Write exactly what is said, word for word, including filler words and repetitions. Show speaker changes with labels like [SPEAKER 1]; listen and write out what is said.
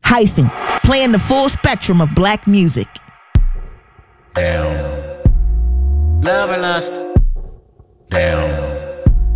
[SPEAKER 1] Hyphen, playing the full spectrum of black music.
[SPEAKER 2] Down. Love and lust. Down.